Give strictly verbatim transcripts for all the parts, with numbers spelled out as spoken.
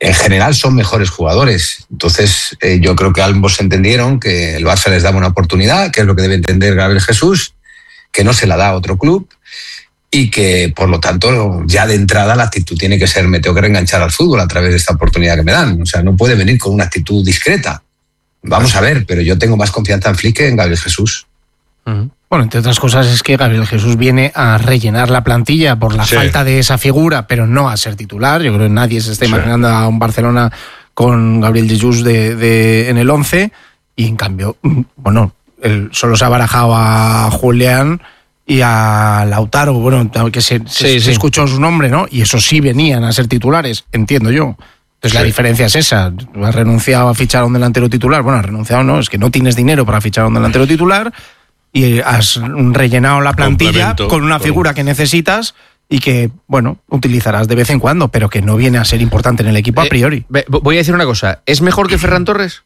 en general son mejores jugadores. Entonces eh, yo creo que ambos entendieron que el Barça les daba una oportunidad, que es lo que debe entender Gabriel Jesús, que no se la da a otro club y que por lo tanto ya de entrada la actitud tiene que ser: me tengo que reenganchar al fútbol a través de esta oportunidad que me dan. O sea, no puede venir con una actitud discreta. Vamos a ver, pero yo tengo más confianza en Flick que en Gabriel Jesús. Uh-huh. Bueno, entre otras cosas es que Gabriel Jesús viene a rellenar la plantilla por la sí. falta de esa figura, pero no a ser titular. Yo creo que nadie se está sí. imaginando a un Barcelona con Gabriel Jesús de, de, en el once, y en cambio, bueno, él solo se ha barajado a Julián y a Lautaro, bueno, que se, sí, se, sí. se escuchó su nombre, ¿no? Y esos sí venían a ser titulares, entiendo yo. Entonces sí. la diferencia es esa: has renunciado a fichar a un delantero titular. Bueno, has renunciado, no, es que no tienes dinero para fichar a un delantero titular y has rellenado la plantilla con una figura que necesitas y que, bueno, utilizarás de vez en cuando, pero que no viene a ser importante en el equipo a priori. Eh, voy a decir una cosa: ¿es mejor que Ferran Torres?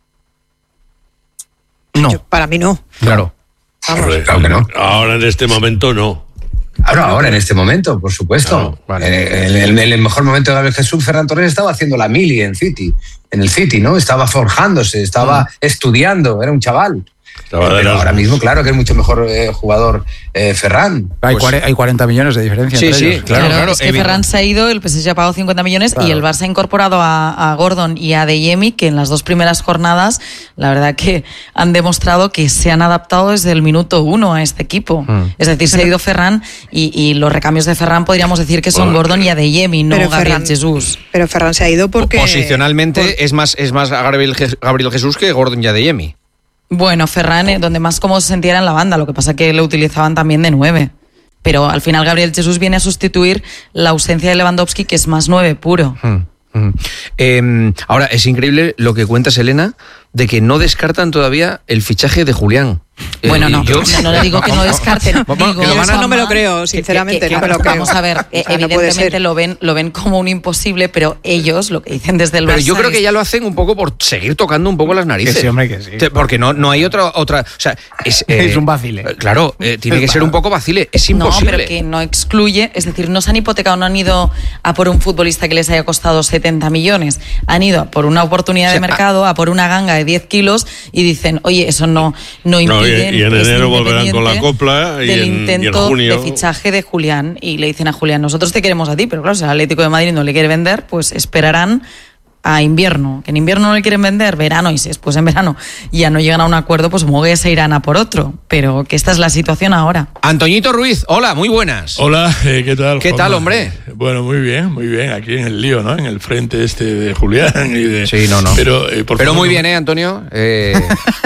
No. Yo, para mí no. Claro. Vamos, claro que no. Ahora en este momento no. Ahora, ahora, en este momento, por supuesto. No, vale. En, en, en el mejor momento de Gabriel Jesús, Ferran Torres estaba haciendo la mili en City, en el City, ¿no? Estaba forjándose, estaba mm. estudiando, era un chaval. Estaba Pero ahora mismo, claro que es mucho mejor eh, jugador eh, Ferran. Hay, pues, hay cuarenta millones de diferencia sí, entre sí, ellos. Claro, claro, claro. Es que Ferran se ha ido, el P S G ha pagado cincuenta millones claro. y el Barça ha incorporado a, a Gordon y a Adeyemi, que en las dos primeras jornadas, la verdad que han demostrado que se han adaptado desde el minuto uno a este equipo. Mm. Es decir, se ha ido Ferran y, y los recambios de Ferran podríamos decir que son bueno, Gordon y Adeyemi, no Gabriel Ferran, Jesús. Pero Ferran se ha ido porque... Posicionalmente por... es más, es más Gabriel, Gabriel Jesús que Gordon y Adeyemi. Bueno, Ferran, eh, donde más cómodo se sentía era en la banda, lo que pasa que lo utilizaban también de nueve. Pero al final Gabriel Jesús viene a sustituir la ausencia de Lewandowski, que es más nueve puro. Hmm, hmm. Eh, ahora, es increíble lo que cuentas, Elena, de que no descartan todavía el fichaje de Julián. Bueno, no, yo... no, no le digo que no descarten. Bueno, digo, que lo van a... no me lo creo, sinceramente, que, que, que, no me lo creo. Vamos a ver, o sea, evidentemente no lo ven lo ven como un imposible, pero ellos lo que dicen desde el Barça. Pero yo creo es... que ya lo hacen un poco por seguir tocando un poco las narices. Que sí, hombre, que sí. Porque no, no hay otra... otra o sea, es, eh, es un vacile. Claro, eh, tiene que ser un poco vacile, es imposible. No, pero que no excluye, es decir, no se han hipotecado, no han ido a por un futbolista que les haya costado setenta millones, han ido a por una oportunidad o sea, de mercado, a por una ganga de diez kilos y dicen, oye, eso no, no impide... No, y, y en enero volverán con la copla y del en, intento y en junio... de fichaje de Julián, y le dicen a Julián, nosotros te queremos a ti, pero claro, si el Atlético de Madrid no le quiere vender, pues esperarán a invierno, que en invierno no le quieren vender, verano, y si después en verano ya no llegan a un acuerdo, pues supongo que se irán a por otro, pero que esta es la situación ahora. Antoñito Ruiz, hola, muy buenas. Hola, eh, ¿qué tal? ¿Qué Juanma? tal, hombre? Bueno, muy bien, muy bien, aquí en el lío, ¿no? En el frente este de Julián y de... Sí, no, no. Pero, eh, por pero favor, muy no... bien, ¿eh, Antonio? Eh,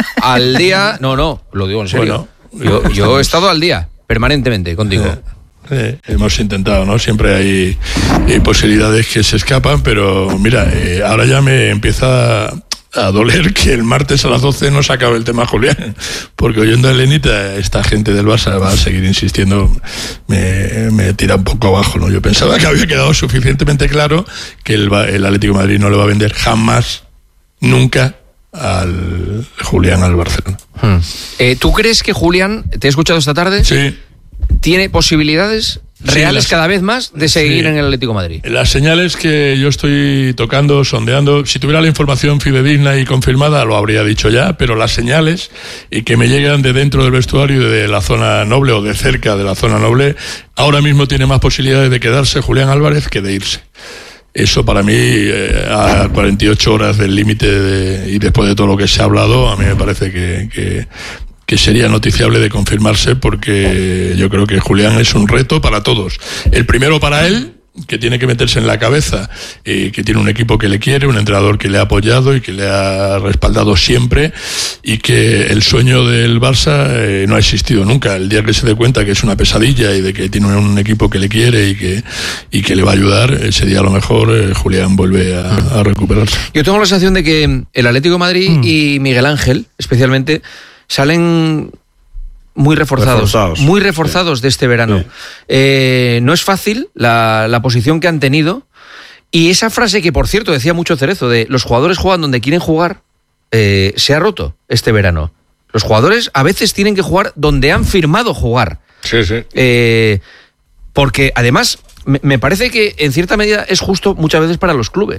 al día... No, no, lo digo en serio. Bueno, yo, yo he estado al día, permanentemente, contigo. Eh. Eh, hemos intentado, ¿no? Siempre hay, hay posibilidades que se escapan, pero mira, eh, ahora ya me empieza a, a doler que el martes a las doce no se acabe el tema Julián, porque oyendo a Elenita, esta gente del Barça va a seguir insistiendo, me, me tira un poco abajo, ¿no? Yo pensaba que había quedado suficientemente claro que el, el Atlético de Madrid no le va a vender jamás, nunca, al Julián al Barcelona. Hmm. Eh, ¿Tú crees que Julián, te he escuchado esta tarde? Sí. ¿Tiene posibilidades reales sí, las, cada vez más de seguir sí. en el Atlético de Madrid? Las señales que yo estoy tocando, sondeando, si tuviera la información fidedigna y confirmada lo habría dicho ya, pero las señales y que me llegan de dentro del vestuario y de la zona noble o de cerca de la zona noble, ahora mismo tiene más posibilidades de quedarse Julián Álvarez que de irse. Eso para mí, eh, a cuarenta y ocho horas del límite de, y después de todo lo que se ha hablado, a mí me parece que, que, que sería noticiable de confirmarse, porque yo creo que Julián es un reto para todos. El primero para él, que tiene que meterse en la cabeza, eh, que tiene un equipo que le quiere, un entrenador que le ha apoyado y que le ha respaldado siempre, y que el sueño del Barça eh, no ha existido nunca. El día que se dé cuenta que es una pesadilla y de que tiene un equipo que le quiere y que, y que le va a ayudar, ese día a lo mejor eh, Julián vuelve a, a recuperarse. Yo tengo la sensación de que el Atlético de Madrid mm. y Miguel Ángel, especialmente, salen... muy reforzados, reforzados, muy reforzados sí. de este verano. Sí. Eh, no es fácil la, la posición que han tenido, y esa frase que, por cierto, decía mucho Cerezo, de los jugadores juegan donde quieren jugar, eh, se ha roto este verano. Los jugadores a veces tienen que jugar donde han firmado jugar. Sí, sí. Eh, porque, además, me, me parece que en cierta medida es justo muchas veces para los clubes.